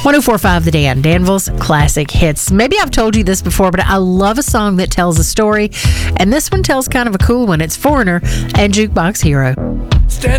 104.5 The Dan, Danville's Classic Hits. Maybe I've told you this before, but I love a song that tells a story, and this one tells kind of a cool one. It's Foreigner and Jukebox Hero.